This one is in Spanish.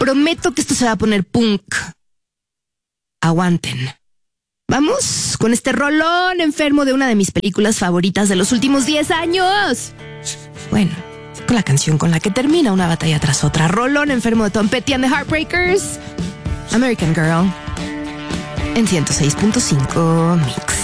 Prometo que esto se va a poner punk. Aguanten. Vamos con este rolón enfermo de una de mis películas favoritas de los últimos 10 años. Bueno, con la canción con la que termina una batalla tras otra. Rolón enfermo de Tom Petty and the Heartbreakers. American Girl. En 106.5 Mix.